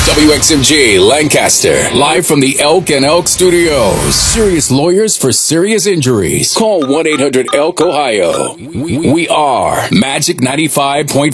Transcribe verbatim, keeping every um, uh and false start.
W X M G Lancaster, live from the Elk and Elk Studios. Serious lawyers for serious injuries. Call one eight hundred elk ohio. We are Magic ninety-five point five.